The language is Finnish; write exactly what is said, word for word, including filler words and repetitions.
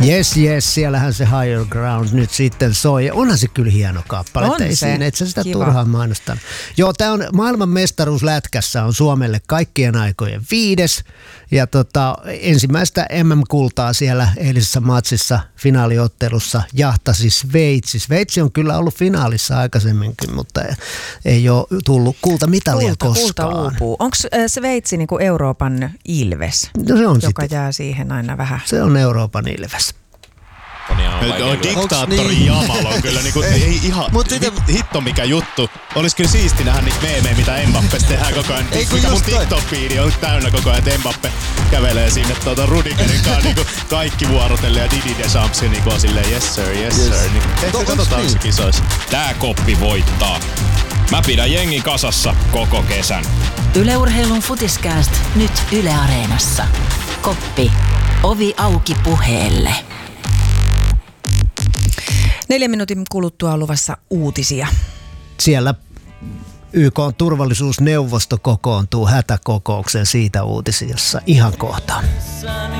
Yes, yes, siellähän se Higher Ground nyt sitten soi. Onhan se kyllä hieno kappale. On ei se. Siinä, et sä sitä Kiva. turhaan mainostan. Joo, tää on maailman mestaruus lätkässä on Suomelle kaikkien aikojen viides. Ja tota, ensimmäistä M M-kultaa siellä eilisessä matsissa finaaliottelussa jahtasi Sveitsi. Sveitsi on kyllä ollut finaalissa aikaisemminkin, mutta ei ole tullut kultamitalia kulta, koskaan. Kulta uupuu. Onko Sveitsi niinku Euroopan ilves, No se on joka sitten. jää siihen aina vähän? Se on Euroopan ilves. Tuo diktaattori Jamal on kyllä niinku, ei ihan Mut ite- hit, hitto mikä juttu. Olis kyllä siisti nähdä niitä meemejä, mitä Mbappesta tehdään koko ajan. Ei, kun Mikä mun just toi. TikTok-fiidi on täynnä koko ajan, että Mbappe kävelee sinne tuota Rudigerin kanssa niinku kaikki vuorotellen ja Didi Deschamps niinku on silleen yes sir, yes, Yes. sir. Niin, ehkä No, onks katsotaan niin? se kisoissa. Tää koppi voittaa. Mä pidän jengi kasassa koko kesän. Yle Urheilun Futiskääst nyt Yle Areenassa. Koppi. Ovi auki puheelle. Neljän minuutin kuluttua on luvassa uutisia. Siellä Y K:n turvallisuusneuvosto kokoontuu hätäkokoukseen siitä uutisia ihan kohta.